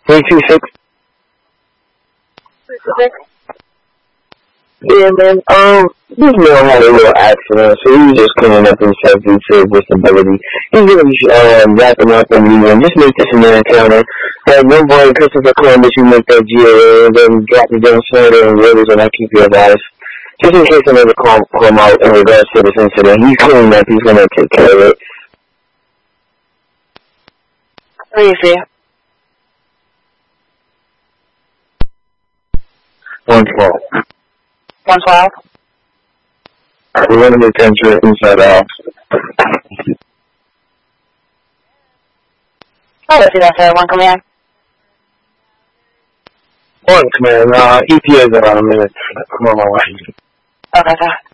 326. 326? Yeah, man. This man had a little accident, so he was just cleaning up himself due to disability. He was wrapping up and leaving. Just make this a man counter. Had one boy, Christopher Columbus, you make that GAA and then drop it down Saturday and Rivers, and I keep your advice. Just in case another call come out in regards to this incident. He's cleaning up. He's gonna take care of it. Where you see? 112. 112? We want to make entry inside out. Oh, let's see that, sir. 1 command. 1 command. ETA is about a minute. I'm on my way. Okay, sir.